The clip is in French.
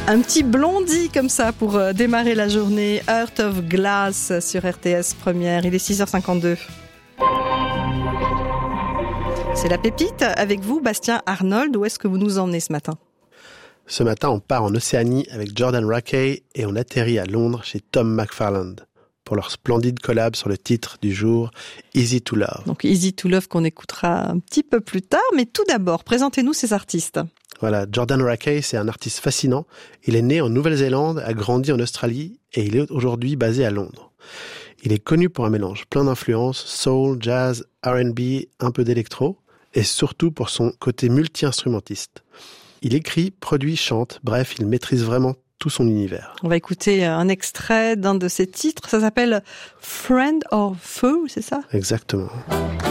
Un petit Blondie comme ça pour démarrer la journée. Heart of Glass sur RTS Première. Il est 6h52. C'est la pépite. Avec vous, Bastien Arnold. Où est-ce que vous nous emmenez ce matin ? Ce matin, on part en Océanie avec Jordan Rakei et on atterrit à Londres chez Tom McFarland pour leur splendide collab sur le titre du jour, Easy to Love. Donc Easy to Love qu'on écoutera un petit peu plus tard. Mais tout d'abord, présentez-nous ces artistes. Voilà, Jordan Rakei, c'est un artiste fascinant. Il est né en Nouvelle-Zélande, a grandi en Australie et il est aujourd'hui basé à Londres. Il est connu pour un mélange plein d'influences, soul, jazz, R&B, un peu d'électro et surtout pour son côté multi-instrumentiste. Il écrit, produit, chante, bref, il maîtrise vraiment tout son univers. On va écouter un extrait d'un de ses titres, ça s'appelle Friend or Foe, c'est ça ? Exactement.